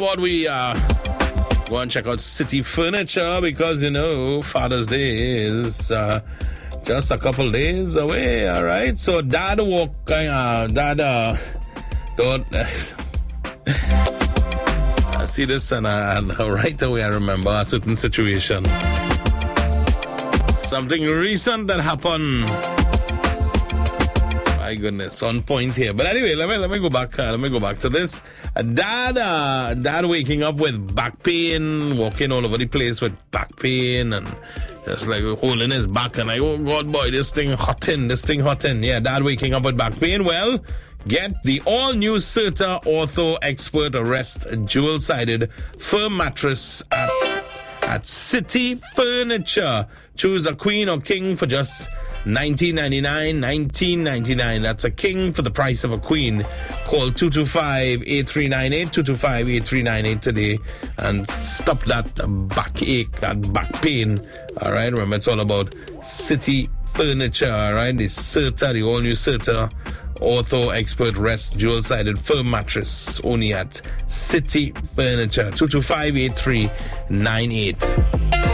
How about we go and check out City Furniture, because, Father's Day is just a couple days away, all right? So, don't... I see this and right away I remember a certain situation. Something recent that happened. My goodness, on point here. But anyway, let me go back. Let me go back to this. Dad waking up with back pain, walking all over the place with back pain, and just like holding his back. And I go, oh God, boy, this thing hotting. Yeah, Dad waking up with back pain. Well, get the all-new Serta Ortho Expert Rest dual-sided firm mattress at City Furniture. Choose a queen or king for just $19.99. That's a king for the price of a queen. Call 225-8398, 225-8398 today, and stop that backache, that back pain. All right, remember, it's all about City Furniture. All right, the Serta, the all-new Serta Ortho Expert Rest dual-sided firm mattress, only at City Furniture. 225-8398.